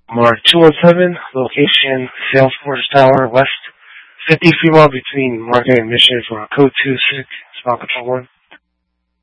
Mark 217, location Salesforce Tower West, 50 Fremont between Market and Mission for code 26, spot control 1.